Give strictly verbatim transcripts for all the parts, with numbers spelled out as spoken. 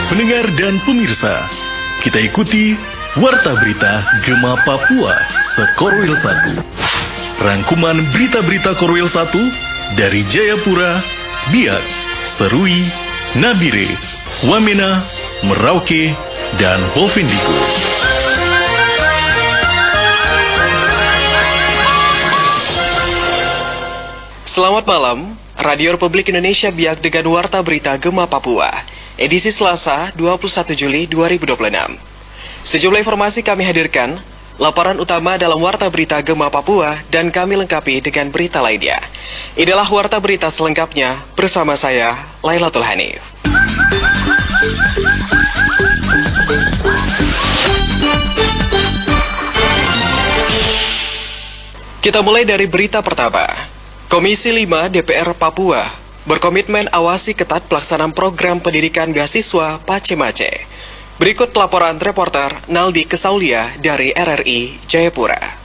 Pendengar dan pemirsa, kita ikuti Warta Berita Gema Papua Sekorwil satu. Rangkuman berita-berita Korwil satu dari Jayapura, Biak, Serui, Nabire, Wamena, Merauke, dan Bovendigul. Selamat malam, Radio Republik Indonesia Biak dengan Warta Berita Gema Papua, edisi Selasa dua puluh satu Juli dua ribu dua puluh enam. Sejumlah informasi kami hadirkan, laporan utama dalam Warta Berita Gema Papua, dan kami lengkapi dengan berita lainnya. Inilah Warta Berita selengkapnya bersama saya, Lailatul Hanif. Kita mulai dari berita pertama. Komisi lima D P R Papua berkomitmen awasi ketat pelaksanaan program pendidikan beasiswa Pace-Mace. Berikut laporan reporter Naldi Kesaulia dari R R I Jayapura.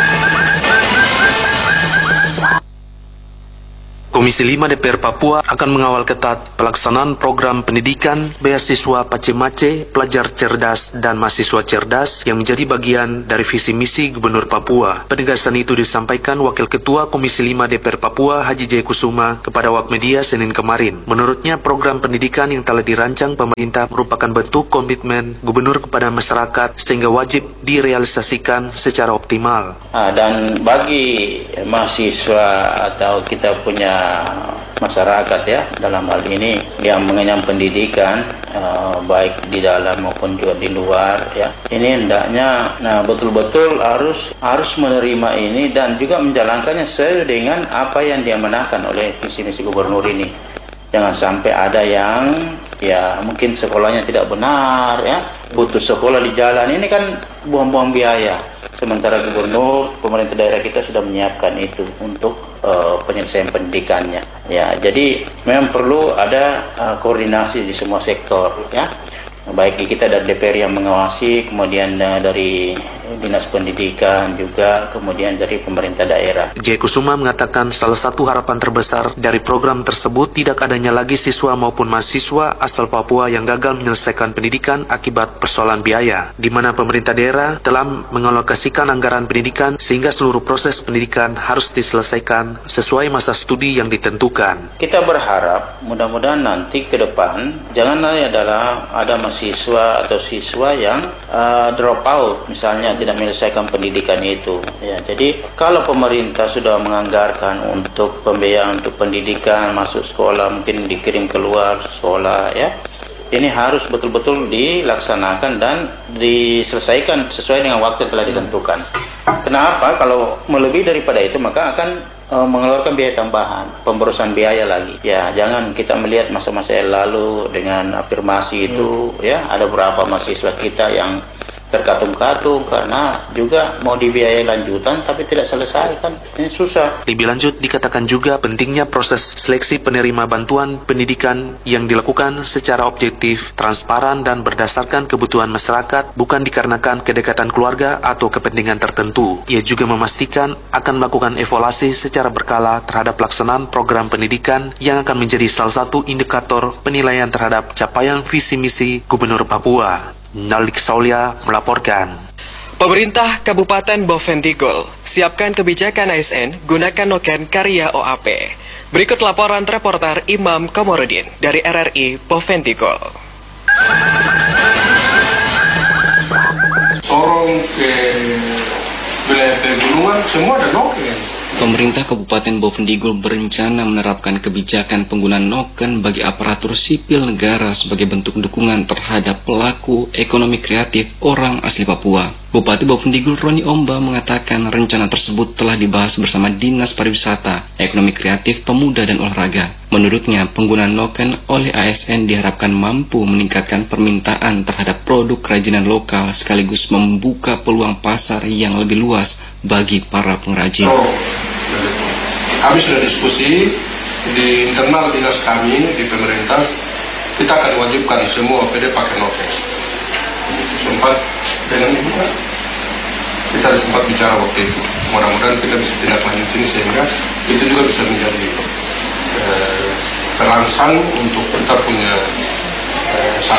Komisi lima D P R Papua akan mengawal ketat pelaksanaan program pendidikan beasiswa Pace-Mace, pelajar cerdas dan mahasiswa cerdas yang menjadi bagian dari visi misi Gubernur Papua. Penegasan itu disampaikan Wakil Ketua Komisi lima D P R Papua Haji Jaya Kusuma kepada awak media Senin kemarin. Menurutnya, program pendidikan yang telah dirancang pemerintah merupakan bentuk komitmen Gubernur kepada masyarakat sehingga wajib direalisasikan secara optimal. Ah, dan bagi mahasiswa atau kita punya masyarakat ya dalam hal ini yang mengenyam pendidikan uh, baik di dalam maupun juga di luar ya, ini hendaknya nah betul-betul harus harus menerima ini dan juga menjalankannya sesuai dengan apa yang diamanahkan oleh visi misi gubernur ini. Jangan sampai ada yang ya mungkin sekolahnya tidak benar ya, butuh sekolah di jalan, ini kan buang-buang biaya. Sementara gubernur, pemerintah daerah kita sudah menyiapkan itu untuk uh, penyelesaian pendidikannya. Ya, jadi memang perlu ada uh, koordinasi di semua sektor, ya. Baik kita dari D P R yang mengawasi, kemudian uh, dari Dinas Pendidikan juga, kemudian dari pemerintah daerah. Jaya Kusuma mengatakan salah satu harapan terbesar dari program tersebut tidak adanya lagi siswa maupun mahasiswa asal Papua yang gagal menyelesaikan pendidikan akibat persoalan biaya, di mana pemerintah daerah telah mengalokasikan anggaran pendidikan sehingga seluruh proses pendidikan harus diselesaikan sesuai masa studi yang ditentukan. Kita berharap mudah-mudahan nanti ke depan jangan adalah ada mahasiswa atau siswa yang uh, drop out misalnya, tidak menyelesaikan pendidikan itu ya. Jadi kalau pemerintah sudah menganggarkan untuk pembiayaan untuk pendidikan masuk sekolah, mungkin dikirim keluar sekolah ya, ini harus betul-betul dilaksanakan dan diselesaikan sesuai dengan waktu yang telah ditentukan. Kenapa? Kalau melebihi daripada itu maka akan uh, mengeluarkan biaya tambahan, pemberosan biaya lagi. Ya, jangan kita melihat masa-masa yang lalu dengan afirmasi itu hmm. ya, ada beberapa mahasiswa kita yang terkatung-katung karena juga mau dibiayai lanjutan tapi tidak selesai, kan ini susah. Lebih lanjut dikatakan juga pentingnya proses seleksi penerima bantuan pendidikan yang dilakukan secara objektif, transparan dan berdasarkan kebutuhan masyarakat, bukan dikarenakan kedekatan keluarga atau kepentingan tertentu. Ia juga memastikan akan melakukan evaluasi secara berkala terhadap pelaksanaan program pendidikan yang akan menjadi salah satu indikator penilaian terhadap capaian visi misi Gubernur Papua. Naldi Kesaulia melaporkan. Pemerintah Kabupaten Bovendigul siapkan kebijakan A S N gunakan noken karya O A P. Berikut laporan reporter Imam Komorudin dari R R I Bovendigul. Sorong ke wilayah pegunungan semua ada noken. Pemerintah Kabupaten Bovendigul berencana menerapkan kebijakan penggunaan noken bagi aparatur sipil negara sebagai bentuk dukungan terhadap pelaku ekonomi kreatif orang asli Papua. Bupati Bovendigul Roni Omba mengatakan rencana tersebut telah dibahas bersama Dinas Pariwisata, Ekonomi Kreatif, Pemuda dan Olahraga. Menurutnya, penggunaan noken oleh A S N diharapkan mampu meningkatkan permintaan terhadap produk kerajinan lokal sekaligus membuka peluang pasar yang lebih luas bagi para pengrajin. Oh, kami sudah diskusi di internal dinas kami di pemerintah, kita akan wajibkan semua P D pakai noken. Sempat dengan ibu kan, kita sempat bicara waktu itu. Mudah-mudahan kita bisa tindak lanjut ini sehingga itu juga bisa menjadi eh, terangsang untuk kita punya eh,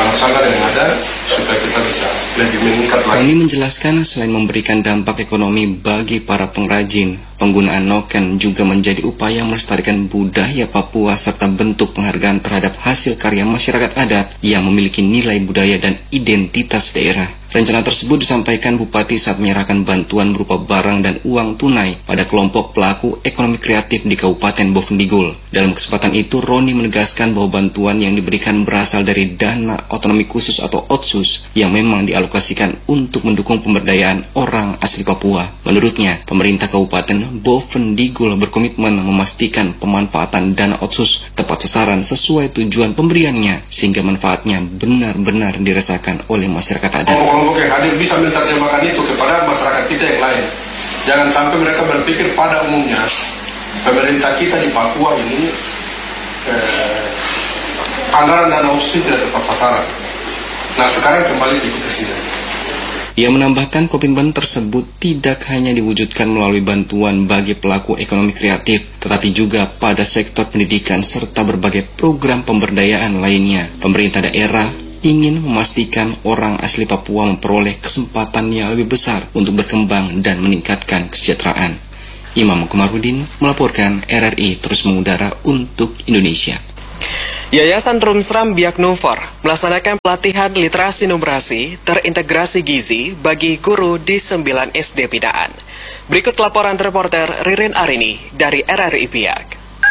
bersama-sama dengan ada supaya kita bisa lebih meningkat lagi. Roni menjelaskan selain memberikan dampak ekonomi bagi para pengrajin, penggunaan noken juga menjadi upaya melestarikan budaya Papua serta bentuk penghargaan terhadap hasil karya masyarakat adat yang memiliki nilai budaya dan identitas daerah. Rencana tersebut disampaikan Bupati saat menyerahkan bantuan berupa barang dan uang tunai pada kelompok pelaku ekonomi kreatif di Kabupaten Bovendigul. Dalam kesempatan itu, Roni menegaskan bahwa bantuan yang diberikan berasal dari dana otonomi khusus atau Otsus yang memang dialokasikan untuk mendukung pemberdayaan orang asli Papua. Menurutnya, pemerintah Kabupaten Bovendigul berkomitmen memastikan pemanfaatan dana Otsus tepat sasaran sesuai tujuan pemberiannya sehingga manfaatnya benar-benar dirasakan oleh masyarakat adat. Kelompok yang hadir bisa menerjemahkan itu kepada masyarakat kita yang lain. Jangan sampai mereka berpikir pada umumnya pemerintah kita di Papua ini eh, anggaran dana Otsus tidak tepat sasaran. Nah sekarang kembali ke kita sini. Ia menambahkan komitmen tersebut tidak hanya diwujudkan melalui bantuan bagi pelaku ekonomi kreatif, tetapi juga pada sektor pendidikan serta berbagai program pemberdayaan lainnya. Pemerintah daerah ingin memastikan orang asli Papua memperoleh kesempatan yang lebih besar untuk berkembang dan meningkatkan kesejahteraan. Imam Komarudin melaporkan R R I terus mengudara untuk Indonesia. Yayasan Rumsram Biak Numfor melaksanakan pelatihan literasi numerasi terintegrasi gizi bagi guru di sembilan S D binaan. Berikut laporan reporter Ririn Arini dari R R I Biak.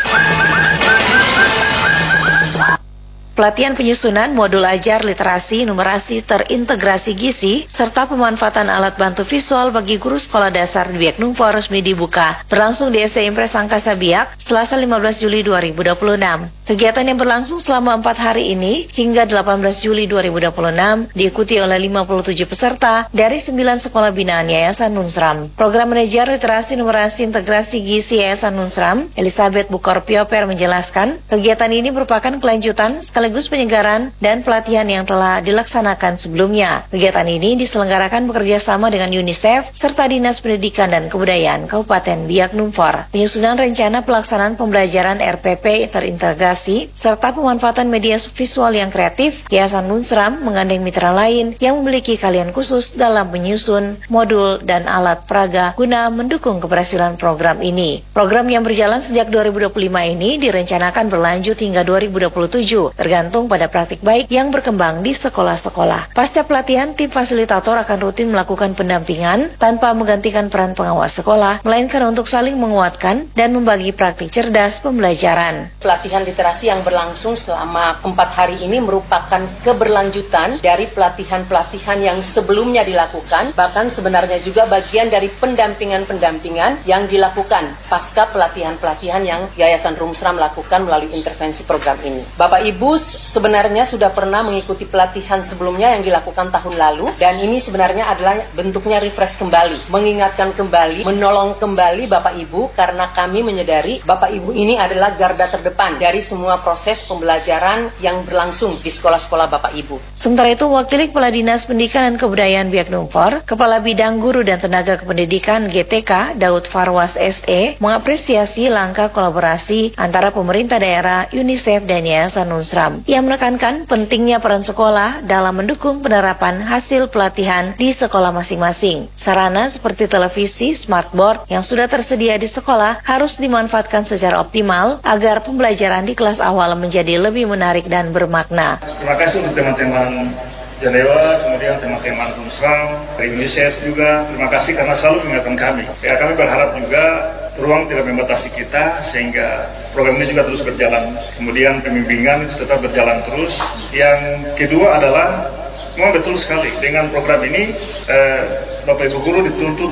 Pelatihan penyusunan modul ajar literasi numerasi terintegrasi gizi serta pemanfaatan alat bantu visual bagi guru sekolah dasar di Biak Numfor resmi dibuka berlangsung di S D Impres Angkasa Biak Selasa lima belas Juli dua ribu dua puluh enam. Kegiatan yang berlangsung selama empat hari ini hingga delapan belas Juli dua ribu dua puluh enam diikuti oleh lima puluh tujuh peserta dari sembilan sekolah binaan Yayasan Nunsram. Program Manajer Literasi Numerasi Integrasi Gizi Yayasan Nunsram, Elizabeth Bukorpioper menjelaskan, kegiatan ini merupakan kelanjutan sekaligus penyegaran dan pelatihan yang telah dilaksanakan sebelumnya. Kegiatan ini diselenggarakan bekerja sama dengan UNICEF serta Dinas Pendidikan dan Kebudayaan Kabupaten Biak Numfor. Penyusunan rencana pelaksanaan pembelajaran R P P terintegrasi serta pemanfaatan media visual yang kreatif, Yayasan Nunsram menggandeng mitra lain yang memiliki keahlian khusus dalam menyusun modul dan alat peraga guna mendukung keberhasilan program ini. Program yang berjalan sejak dua ribu dua puluh lima ini direncanakan berlanjut hingga dua ribu dua puluh tujuh, tergantung pada praktik baik yang berkembang di sekolah-sekolah. Pasca pelatihan, tim fasilitator akan rutin melakukan pendampingan tanpa menggantikan peran pengawas sekolah, melainkan untuk saling menguatkan dan membagi praktik cerdas pembelajaran. Pelatihan literasi yang berlangsung selama empat hari ini merupakan keberlanjutan dari pelatihan-pelatihan yang sebelumnya dilakukan, bahkan sebenarnya juga bagian dari pendampingan-pendampingan yang dilakukan pasca pelatihan-pelatihan yang Yayasan Rumsram lakukan melalui intervensi program ini. Bapak Ibu sebenarnya sudah pernah mengikuti pelatihan sebelumnya yang dilakukan tahun lalu, dan ini sebenarnya adalah bentuknya refresh kembali, mengingatkan kembali, menolong kembali Bapak Ibu, karena kami menyadari Bapak Ibu ini adalah garda terdepan dari semua proses pembelajaran yang berlangsung di sekolah-sekolah Bapak Ibu. Sementara itu, Wakil Kepala Dinas Pendidikan dan Kebudayaan Biak Numfor, Kepala Bidang Guru dan Tenaga Kependidikan G T K, Daud Farwas S E, mengapresiasi langkah kolaborasi antara pemerintah daerah, UNICEF, dan Yayasan Nunsram. Ia menekankan pentingnya peran sekolah dalam mendukung penerapan hasil pelatihan di sekolah masing-masing. Sarana seperti televisi, smartboard yang sudah tersedia di sekolah harus dimanfaatkan secara optimal agar pembelajaran di kelas awal menjadi lebih menarik dan bermakna. Terima kasih untuk teman-teman Janewa, kemudian teman-teman Nunsram, dari UNICEF juga. Terima kasih karena selalu mengingatkan kami. Ya, kami berharap juga ruang tidak membatasi kita sehingga program ini juga terus berjalan. Kemudian pembimbingan itu tetap berjalan terus. Yang kedua adalah, memang betul sekali dengan program ini eh, Bapak Ibu Guru dituntut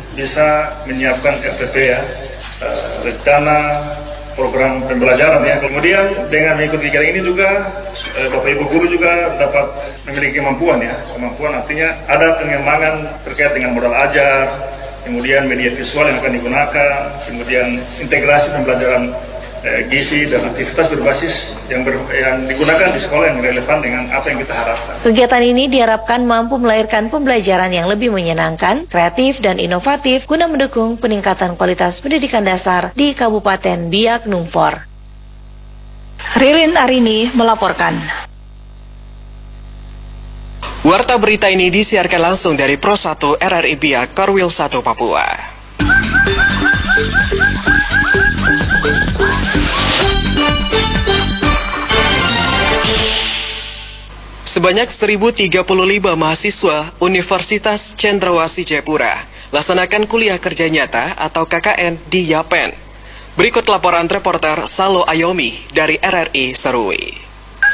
bisa menyiapkan R P P ya, eh, rencana program pembelajaran ya. Kemudian dengan mengikuti kegiatan ini juga eh, Bapak Ibu Guru juga dapat memiliki kemampuan ya. Kemampuan artinya ada pengembangan terkait dengan modal ajar, kemudian media visual yang akan digunakan, kemudian integrasi pembelajaran eh, gizi dan aktivitas berbasis yang, ber, yang digunakan di sekolah yang relevan dengan apa yang kita harapkan. Kegiatan ini diharapkan mampu melahirkan pembelajaran yang lebih menyenangkan, kreatif, dan inovatif guna mendukung peningkatan kualitas pendidikan dasar di Kabupaten Biak Numfor. Ririn Arini melaporkan. Warta berita ini disiarkan langsung dari Pro satu R R I Biak, Korwil satu, Papua. Sebanyak seribu tiga puluh lima mahasiswa Universitas Cendrawasih Jayapura laksanakan kuliah kerja nyata atau K K N di Yapen. Berikut laporan reporter Salo Ayomi dari R R I Serui.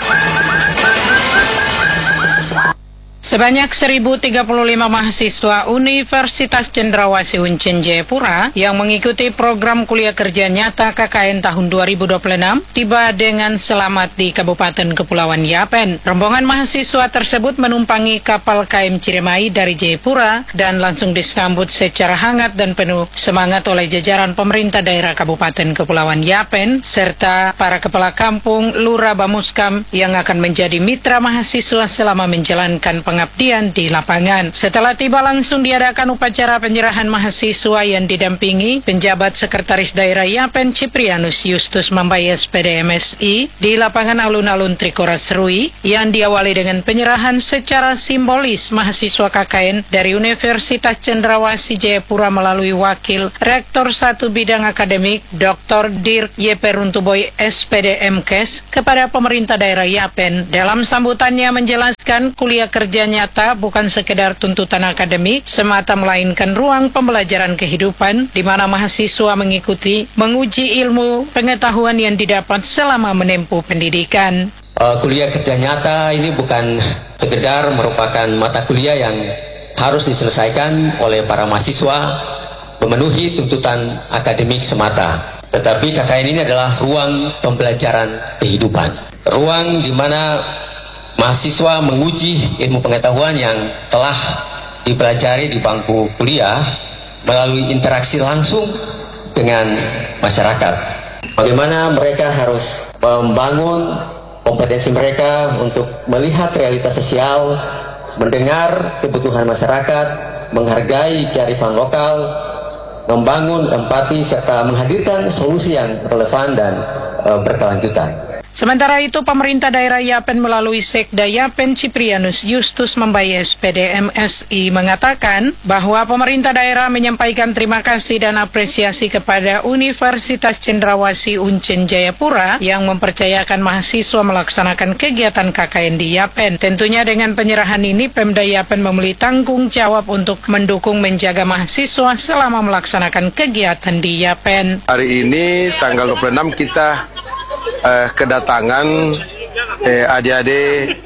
Sebanyak seribu tiga puluh lima mahasiswa Universitas Cendrawasih Uncen Jayapura yang mengikuti program kuliah kerja nyata K K N tahun dua ribu dua puluh enam tiba dengan selamat di Kabupaten Kepulauan Yapen. Rombongan mahasiswa tersebut menumpangi kapal K M Ciremai dari Jayapura dan langsung disambut secara hangat dan penuh semangat oleh jajaran pemerintah daerah Kabupaten Kepulauan Yapen serta para kepala kampung, lurah, bamuskam yang akan menjadi mitra mahasiswa selama menjalankan pengabdian di lapangan. Setelah tiba langsung diadakan upacara penyerahan mahasiswa yang didampingi penjabat Sekretaris Daerah Yapen Ciprianus Justus Mambayes P D M S I di lapangan alun-alun Trikora Serui yang diawali dengan penyerahan secara simbolis mahasiswa K K N dari Universitas Cendrawasih Jayapura melalui Wakil Rektor satu Bidang Akademik Doktor Dirk Y P Runtuboy S P D M Kes kepada pemerintah daerah Yapen. Dalam sambutannya menjelaskan kuliah kerja nyata bukan sekedar tuntutan akademik semata, melainkan ruang pembelajaran kehidupan di mana mahasiswa mengikuti, menguji ilmu pengetahuan yang didapat selama menempuh pendidikan. Uh, kuliah kerja nyata ini bukan sekedar merupakan mata kuliah yang harus diselesaikan oleh para mahasiswa memenuhi tuntutan akademik semata. Tetapi K K N ini adalah ruang pembelajaran kehidupan. Ruang di mana mahasiswa menguji ilmu pengetahuan yang telah dipelajari di bangku kuliah melalui interaksi langsung dengan masyarakat. Bagaimana mereka harus membangun kompetensi mereka untuk melihat realitas sosial, mendengar kebutuhan masyarakat, menghargai kearifan lokal, membangun empati, serta menghadirkan solusi yang relevan dan e, berkelanjutan. Sementara itu, pemerintah daerah Yapen melalui Sekda Yapen Ciprianus Justus Mambayes P D M S I mengatakan bahwa pemerintah daerah menyampaikan terima kasih dan apresiasi kepada Universitas Cendrawasih Uncen Jayapura yang mempercayakan mahasiswa melaksanakan kegiatan K K N di Yapen. Tentunya dengan penyerahan ini, Pemda Yapen memiliki tanggung jawab untuk mendukung menjaga mahasiswa selama melaksanakan kegiatan di Yapen. Hari ini tanggal dua puluh enam kita Eh, kedatangan eh, adik-adik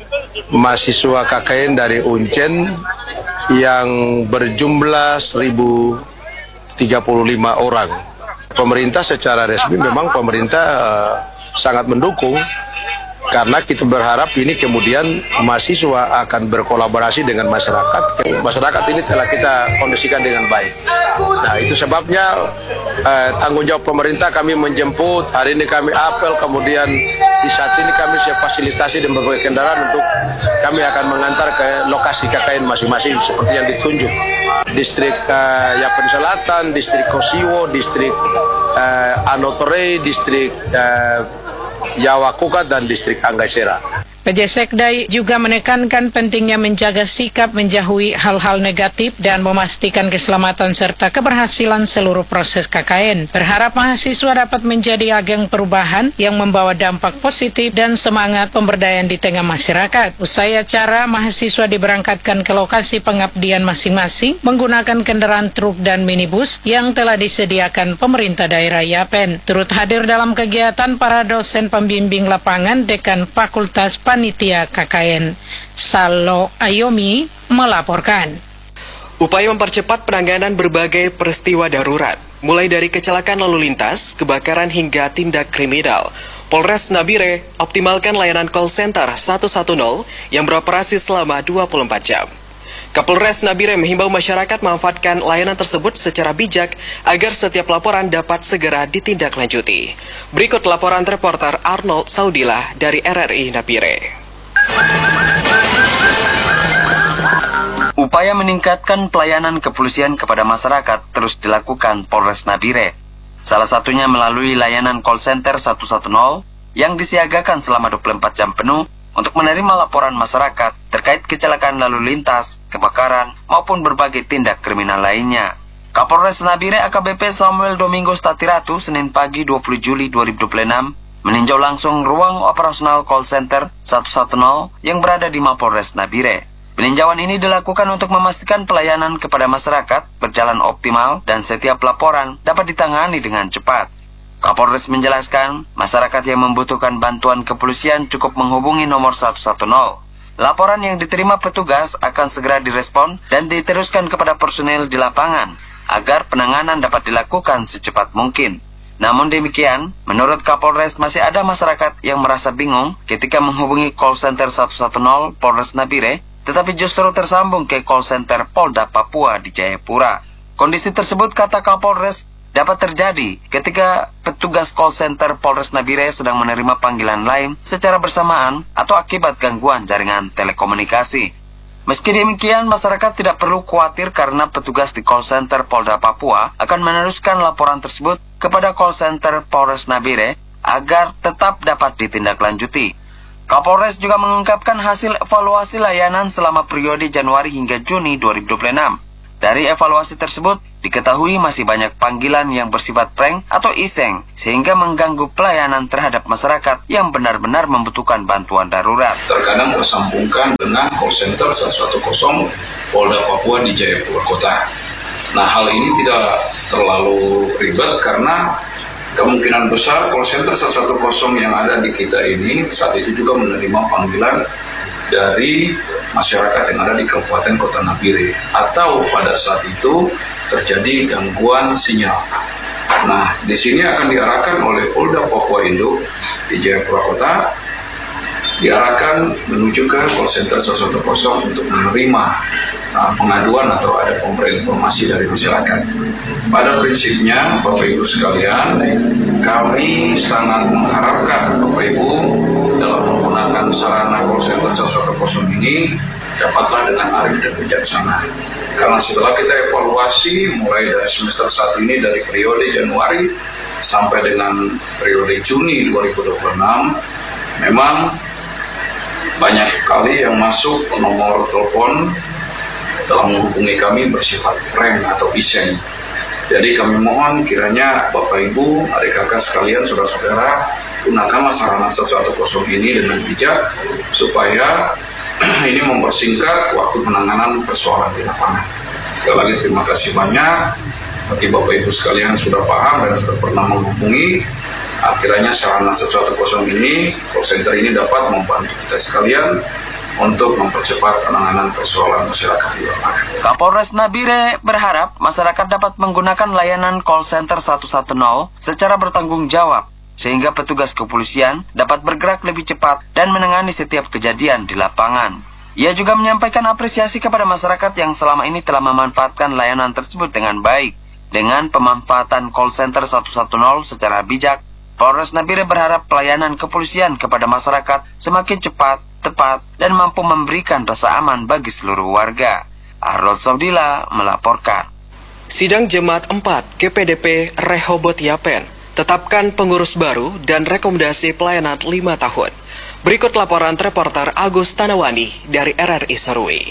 mahasiswa K K N dari Uncen yang berjumlah seribu tiga puluh lima orang. Pemerintah secara resmi memang pemerintah eh, sangat mendukung, karena kita berharap ini kemudian mahasiswa akan berkolaborasi dengan masyarakat. Masyarakat ini telah kita kondisikan dengan baik. Nah, itu sebabnya eh, tanggung jawab pemerintah kami menjemput. Hari ini kami apel, kemudian di saat ini kami siap fasilitasi dan berbagai kendaraan untuk kami akan mengantar ke lokasi K K N masing-masing seperti yang ditunjuk. Distrik eh, Yapen Selatan, Distrik Kosiwo, Distrik eh, Anotore, Distrik eh, Jawa Kukat, dan Distrik Anggasera. P J Sekda juga menekankan pentingnya menjaga sikap menjauhi hal-hal negatif dan memastikan keselamatan serta keberhasilan seluruh proses K K N. Berharap mahasiswa dapat menjadi agen perubahan yang membawa dampak positif dan semangat pemberdayaan di tengah masyarakat. Usai acara, mahasiswa diberangkatkan ke lokasi pengabdian masing-masing menggunakan kendaraan truk dan minibus yang telah disediakan pemerintah daerah Yapen. Turut hadir dalam kegiatan para dosen pembimbing lapangan Dekan Fakultas Panitia K K N. Salo Ayomi melaporkan. Upaya mempercepat penanganan berbagai peristiwa darurat, mulai dari kecelakaan lalu lintas, kebakaran hingga tindak kriminal. Polres Nabire optimalkan layanan call center seratus sepuluh yang beroperasi selama dua puluh empat jam. Kapolres Nabire menghimbau masyarakat memanfaatkan layanan tersebut secara bijak agar setiap laporan dapat segera ditindaklanjuti. Berikut laporan reporter Arnold Saudillah dari R R I Nabire. Upaya meningkatkan pelayanan kepolisian kepada masyarakat terus dilakukan Polres Nabire. Salah satunya melalui layanan call center seratus sepuluh yang disiagakan selama dua puluh empat jam penuh untuk menerima laporan masyarakat terkait kecelakaan lalu lintas, kebakaran, maupun berbagai tindak kriminal lainnya. Kapolres Nabire A K B P Samuel Domingo Statiratu Senin pagi dua puluh Juli dua ribu dua puluh enam meninjau langsung ruang operasional call center seratus sepuluh yang berada di Mapolres Nabire. Peninjauan ini dilakukan untuk memastikan pelayanan kepada masyarakat berjalan optimal dan setiap laporan dapat ditangani dengan cepat. Kapolres menjelaskan, masyarakat yang membutuhkan bantuan kepolisian cukup menghubungi nomor seratus sepuluh. Laporan yang diterima petugas akan segera direspon dan diteruskan kepada personel di lapangan agar penanganan dapat dilakukan secepat mungkin. Namun demikian, menurut Kapolres masih ada masyarakat yang merasa bingung ketika menghubungi call center seratus sepuluh Polres Nabire, tetapi justru tersambung ke call center Polda Papua di Jayapura. Kondisi tersebut, kata Kapolres, dapat terjadi ketika petugas call center Polres Nabire sedang menerima panggilan lain secara bersamaan atau akibat gangguan jaringan telekomunikasi. Meski demikian, masyarakat tidak perlu khawatir karena petugas di call center Polda Papua akan meneruskan laporan tersebut kepada call center Polres Nabire agar tetap dapat ditindaklanjuti. Kapolres juga mengungkapkan hasil evaluasi layanan selama periode Januari hingga Juni dua ribu dua puluh enam. Dari evaluasi tersebut, diketahui masih banyak panggilan yang bersifat prank atau iseng, sehingga mengganggu pelayanan terhadap masyarakat yang benar-benar membutuhkan bantuan darurat. Terkadang tersambungkan dengan call center seratus sepuluh Polda Papua di Jayapura Kota. Nah, hal ini tidak terlalu ribet karena kemungkinan besar call center seratus sepuluh yang ada di kita ini saat itu juga menerima panggilan dari masyarakat yang ada di Kabupaten Kota Nabire, atau pada saat itu terjadi gangguan sinyal. Nah, di sini akan diarahkan oleh Polda Papua Induk di Jayapura Kota, diarahkan menuju ke call center seratus sepuluh untuk menerima uh, pengaduan atau ada pemberian informasi dari masyarakat. Pada prinsipnya, Bapak Ibu sekalian, kami sangat mengharapkan Bapak Ibu dalam menggunakan sarana call center seratus sepuluh ini dapatlah dengan arif dan bijaksana. Karena setelah kita evaluasi mulai dari semester satu ini dari periode Januari sampai dengan periode Juni dua ribu dua puluh enam, memang banyak kali yang masuk ke nomor telepon dalam menghubungi kami bersifat prank atau iseng. Jadi kami mohon kiranya Bapak Ibu, adik kakak sekalian, saudara-saudara, gunakanlah sarana seratus sepuluh ini dengan bijak supaya ini mempersingkat waktu penanganan persoalan di lapangan. Sekali lagi terima kasih banyak bagi Bapak Ibu sekalian sudah paham dan sudah pernah menghubungi. Akhirnya sarana seratus sepuluh ini, call center ini dapat membantu kita sekalian untuk mempercepat penanganan persoalan masyarakat di lapangan. Kapolres Nabire berharap masyarakat dapat menggunakan layanan call center seratus sepuluh secara bertanggung jawab, sehingga petugas kepolisian dapat bergerak lebih cepat dan menangani setiap kejadian di lapangan. Ia juga menyampaikan apresiasi kepada masyarakat yang selama ini telah memanfaatkan layanan tersebut dengan baik. Dengan pemanfaatan call center seratus sepuluh secara bijak, Polres Nabire berharap pelayanan kepolisian kepada masyarakat semakin cepat, tepat, dan mampu memberikan rasa aman bagi seluruh warga. Arnold Saudila melaporkan. Sidang Jemaat empat K P D P Rehobot Yapen tetapkan pengurus baru dan rekomendasi pelayanan lima tahun. Berikut laporan reporter Agus Tanawani dari R R I Serui.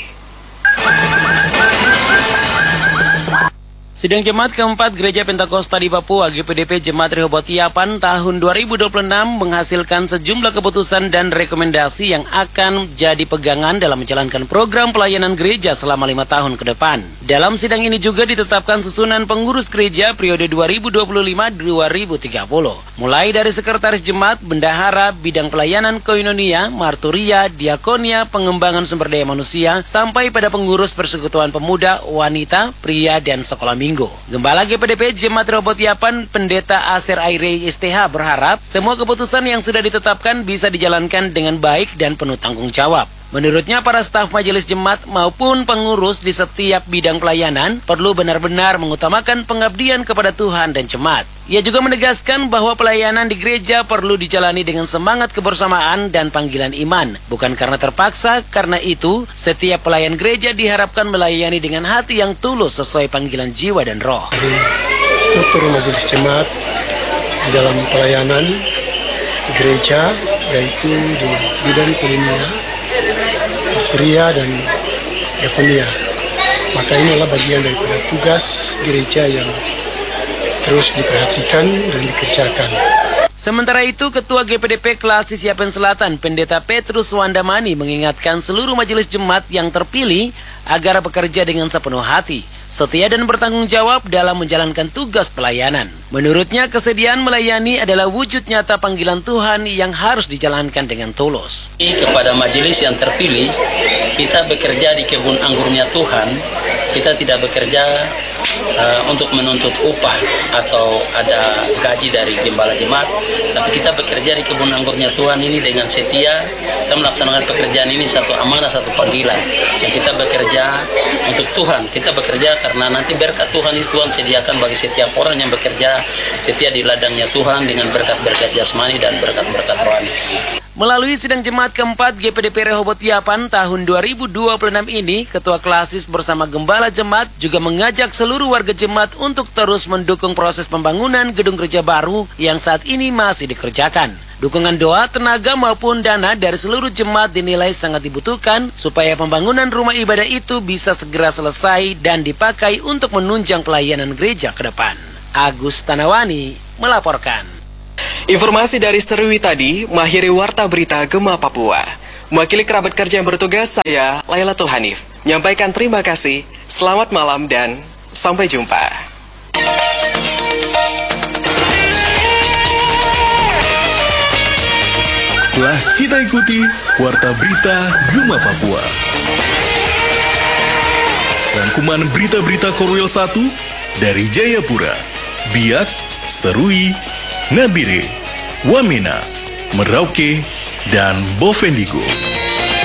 Sidang Jemaat keempat Gereja Pentakosta di Papua G P D P Jemaat Rehobot Yapen tahun dua ribu dua puluh enam menghasilkan sejumlah keputusan dan rekomendasi yang akan jadi pegangan dalam menjalankan program pelayanan gereja selama lima tahun ke depan. Dalam sidang ini juga ditetapkan susunan pengurus gereja periode dua ribu dua puluh lima sampai dua ribu tiga puluh. Mulai dari sekretaris jemaat, bendahara, bidang pelayanan koinonia, marturia, diakonia, pengembangan sumber daya manusia, sampai pada pengurus persekutuan pemuda, wanita, pria, dan sekolah minggu. Gembala G P D P Jemaat Rehobot Yapen Pendeta Aser Aire S T H berharap semua keputusan yang sudah ditetapkan bisa dijalankan dengan baik dan penuh tanggung jawab. Menurutnya para staf majelis jemaat maupun pengurus di setiap bidang pelayanan perlu benar-benar mengutamakan pengabdian kepada Tuhan dan jemaat. Ia juga menegaskan bahwa pelayanan di gereja perlu dijalani dengan semangat kebersamaan dan panggilan iman, bukan karena terpaksa. Karena itu, setiap pelayan gereja diharapkan melayani dengan hati yang tulus sesuai panggilan jiwa dan roh. Struktur majelis jemaat di dalam pelayanan gereja, yaitu di bidang koinonia, Euforia dan eufonia. Maka inilah bagian daripada tugas gereja yang terus diperhatikan dan dikerjakan. Sementara itu, Ketua G P D P Klasis Yapen Selatan, Pendeta Petrus Wandamani mengingatkan seluruh majelis jemaat yang terpilih agar bekerja dengan sepenuh hati, setia dan bertanggung jawab dalam menjalankan tugas pelayanan. Menurutnya, kesediaan melayani adalah wujud nyata panggilan Tuhan yang harus dijalankan dengan tulus. Kepada majelis yang terpilih, kita bekerja di kebun anggurnya Tuhan. Kita tidak bekerja uh, untuk menuntut upah atau ada gaji dari gembala jemaat, tapi kita bekerja di kebun anggurnya Tuhan ini dengan setia. Kita melaksanakan pekerjaan ini satu amanah, satu panggilan. Yang kita bekerja untuk Tuhan, kita bekerja karena nanti berkat Tuhan itu Tuhan sediakan bagi setiap orang yang bekerja setia di ladangnya Tuhan dengan berkat-berkat jasmani dan berkat-berkat rohani. Melalui sidang jemaat keempat G P D P Rehoboth Yapan tahun dua ribu dua puluh enam ini, Ketua Klasis bersama Gembala Jemaat juga mengajak seluruh warga jemaat untuk terus mendukung proses pembangunan gedung gereja baru yang saat ini masih dikerjakan. Dukungan doa, tenaga maupun dana dari seluruh jemaat dinilai sangat dibutuhkan supaya pembangunan rumah ibadah itu bisa segera selesai dan dipakai untuk menunjang pelayanan gereja ke depan. Agus Tanawani melaporkan. Informasi dari Serui tadi mengakhiri Warta Berita Gema Papua. Mewakili kerabat kerja yang bertugas, saya Lailatul Hanif menyampaikan terima kasih, selamat malam dan sampai jumpa. Telah kita ikuti Warta Berita Gema Papua. Rangkuman berita-berita Korwil satu dari Jayapura, Biak, Serui, Nabire, Wamena, Merauke, dan Bovendigul.